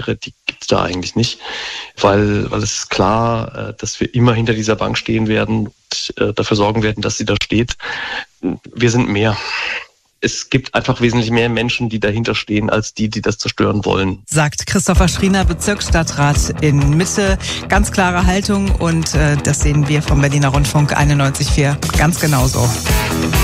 Atmosphäre, die gibt's da eigentlich nicht, weil es ist klar, dass wir immer hinter dieser Bank stehen werden und dafür sorgen werden, dass sie da steht. Wir sind mehr. Es gibt einfach wesentlich mehr Menschen, die dahinter stehen, als die das zerstören wollen. Sagt Christopher Schriener, Bezirksstadtrat in Mitte. Ganz klare Haltung und das sehen wir vom Berliner Rundfunk 91.4 ganz genauso.